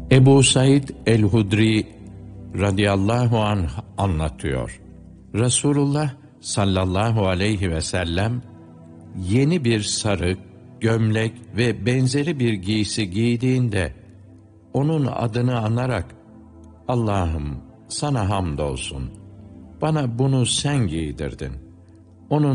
Ebu Said el-Hudri radıyallahu anh anlatıyor. Resulullah sallallahu aleyhi ve sellem yeni bir sarık, gömlek ve benzeri bir giysi giydiğinde onun adını anarak Allah'ım sana hamdolsun, bana bunu sen giydirdin.